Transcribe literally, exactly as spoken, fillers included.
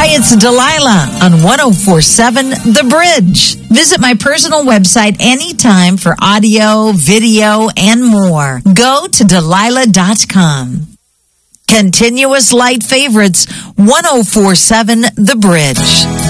Hi, it's Delilah on one oh four seven The Bridge. Visit my personal website anytime for audio, video, and more. Go to Delilah dot com. Continuous light favorites, one oh four seven The Bridge.